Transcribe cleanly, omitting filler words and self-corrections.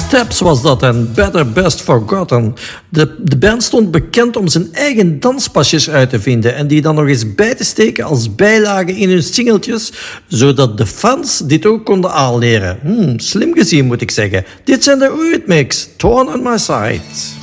Steps was dat en Better Best Forgotten. De band stond bekend om zijn eigen danspasjes uit te vinden en die dan nog eens bij te steken als bijlage in hun singeltjes, zodat de fans dit ook konden aanleren. Slim gezien moet ik zeggen. Dit zijn de Eurythmics, Torn on My Side.